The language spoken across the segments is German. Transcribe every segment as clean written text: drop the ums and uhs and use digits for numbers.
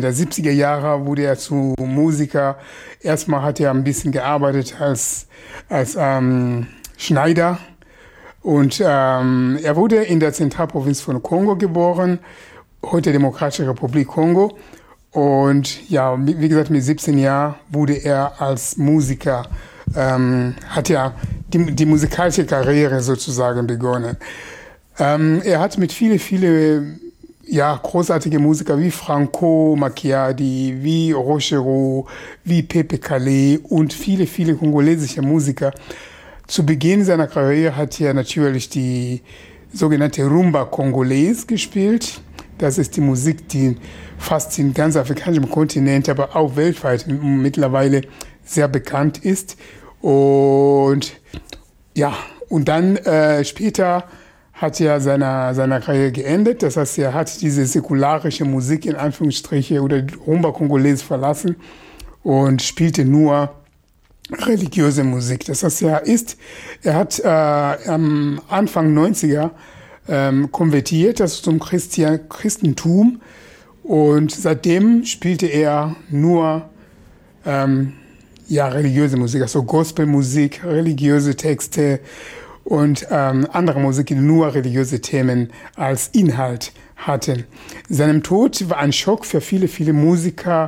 der 70er Jahre wurde er zu Musiker. Erstmal hat er ein bisschen gearbeitet als Schneider. Und er wurde in der Zentralprovinz von Kongo geboren, heute Demokratische Republik Kongo. Und ja, wie gesagt, mit 17 Jahren wurde er als Musiker, hat ja die musikalische Karriere sozusagen begonnen. Er hat mit viele großartige Musiker wie Franco Macchiadi, wie Rochereau, wie Pepe Kalle und viele kongolesische Musiker. Zu Beginn seiner Karriere hat er natürlich die sogenannte Rumba Congolaise gespielt. Das ist die Musik, die fast in ganz afrikanischen Kontinent, aber auch weltweit mittlerweile sehr bekannt ist. Und ja, und dann später hat er seine Karriere geendet. Das heißt, er hat diese säkularische Musik in Anführungsstriche oder die Rumba Congolaise verlassen und spielte nur religiöse Musik. Das heißt, er hat am Anfang 90er konvertiert, also zum Christentum, und seitdem spielte er nur religiöse Musik, also Gospelmusik, religiöse Texte und andere Musik, die nur religiöse Themen als Inhalt hatten. Seinem Tod war ein Schock für viele Musiker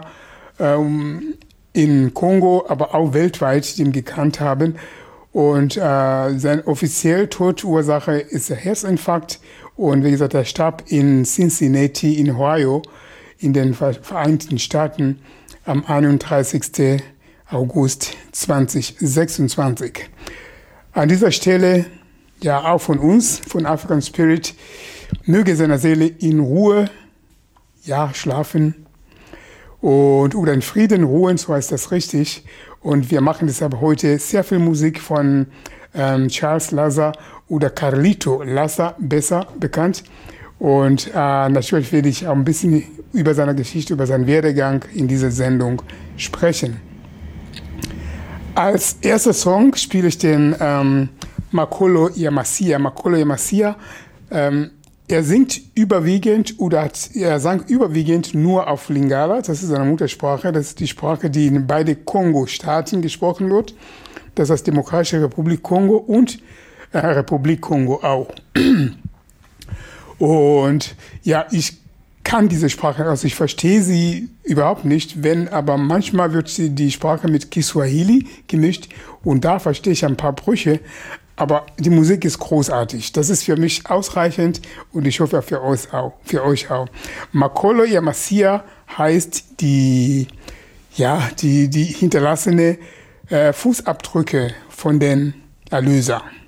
in Kongo, aber auch weltweit, die ihn gekannt haben. Und seine offizielle Todursache ist der Herzinfarkt. Und wie gesagt, er starb in Cincinnati in Ohio in den Vereinigten Staaten am 31. August 2026. An dieser Stelle, ja auch von uns, von African Spirit, möge seine Seele in Ruhe, schlafen oder in Frieden ruhen, so heißt das richtig. Und wir machen deshalb heute sehr viel Musik von Charles Lassa oder Carlito Lassa, besser bekannt. Und natürlich werde ich auch ein bisschen über seine Geschichte, über seinen Werdegang in dieser Sendung sprechen. Als erster Song spiele ich den Makolo ya Masia. Makolo ya Masia, er singt überwiegend er sang überwiegend nur auf Lingala, das ist seine Muttersprache, das ist die Sprache, die in beide Kongo-Staaten gesprochen wird. Das heißt Demokratische Republik Kongo und Republik Kongo auch. Und ja, ich kann diese Sprache, also ich verstehe sie überhaupt nicht, aber manchmal wird die Sprache mit Kiswahili gemischt und da verstehe ich ein paar Brüche, aber die Musik ist großartig. Das ist für mich ausreichend und ich hoffe für euch auch. Makolo ya Masia heißt die hinterlassene Fußabdrücke von den Erlöser.